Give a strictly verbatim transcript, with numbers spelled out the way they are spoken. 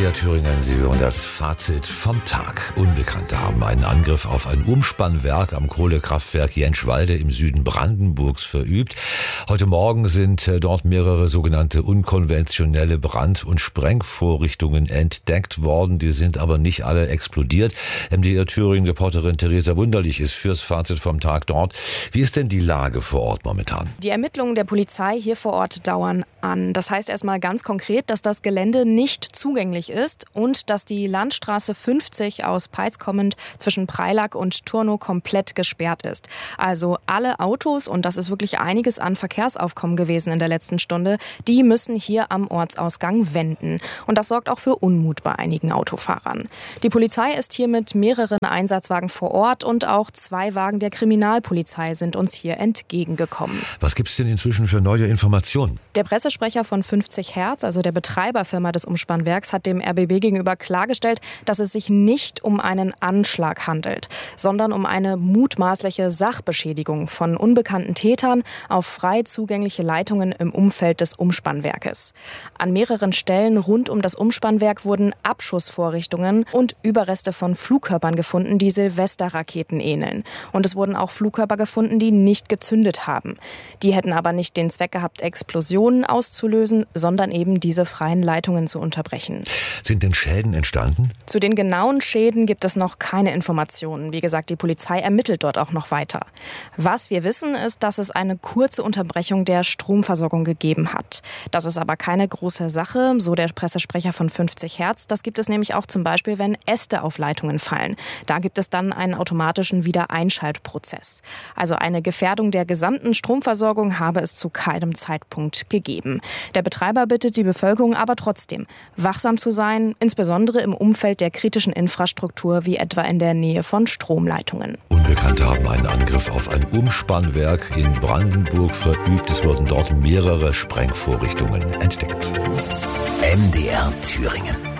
M D R Thüringen, Sie hören das Fazit vom Tag. Unbekannte haben einen Angriff auf ein Umspannwerk am Kohlekraftwerk Jentschwalde im Süden Brandenburgs verübt. Heute Morgen sind dort mehrere sogenannte unkonventionelle Brand- und Sprengvorrichtungen entdeckt worden. Die sind aber nicht alle explodiert. M D R Thüringen-Reporterin Theresa Wunderlich ist fürs Fazit vom Tag dort. Wie ist denn die Lage vor Ort momentan? Die Ermittlungen der Polizei hier vor Ort dauern an. Das heißt erstmal ganz konkret, dass das Gelände nicht zugänglich ist und dass die Landstraße fünfzig aus Peitz kommend zwischen Preilack und Turnow komplett gesperrt ist. Also alle Autos, und das ist wirklich einiges an Verkehrsaufkommen gewesen in der letzten Stunde, die müssen hier am Ortsausgang wenden. Und das sorgt auch für Unmut bei einigen Autofahrern. Die Polizei ist hier mit mehreren Einsatzwagen vor Ort und auch zwei Wagen der Kriminalpolizei sind uns hier entgegengekommen. Was gibt es denn inzwischen für neue Informationen? Der Pressesprecher von fünfzig Hertz, also der Betreiberfirma des Umspannwerks, hat dem R B B gegenüber klargestellt, dass es sich nicht um einen Anschlag handelt, sondern um eine mutmaßliche Sachbeschädigung von unbekannten Tätern auf frei zugängliche Leitungen im Umfeld des Umspannwerkes. An mehreren Stellen rund um das Umspannwerk wurden Abschussvorrichtungen und Überreste von Flugkörpern gefunden, die Silvesterraketen ähneln. Und es wurden auch Flugkörper gefunden, die nicht gezündet haben. Die hätten aber nicht den Zweck gehabt, Explosionen auszulösen, sondern eben diese freien Leitungen zu unterbrechen. Sind denn Schäden entstanden? Zu den genauen Schäden gibt es noch keine Informationen. Wie gesagt, die Polizei ermittelt dort auch noch weiter. Was wir wissen, ist, dass es eine kurze Unterbrechung der Stromversorgung gegeben hat. Das ist aber keine große Sache, so der Pressesprecher von fünfzig Hertz. Das gibt es nämlich auch zum Beispiel, wenn Äste auf Leitungen fallen. Da gibt es dann einen automatischen Wiedereinschaltprozess. Also eine Gefährdung der gesamten Stromversorgung habe es zu keinem Zeitpunkt gegeben. Der Betreiber bittet die Bevölkerung aber trotzdem, wachsam zu sein, insbesondere im Umfeld der kritischen Infrastruktur, wie etwa in der Nähe von Stromleitungen. Unbekannte haben einen Angriff auf ein Umspannwerk in Brandenburg verübt. Es wurden dort mehrere Sprengvorrichtungen entdeckt. M D R Thüringen.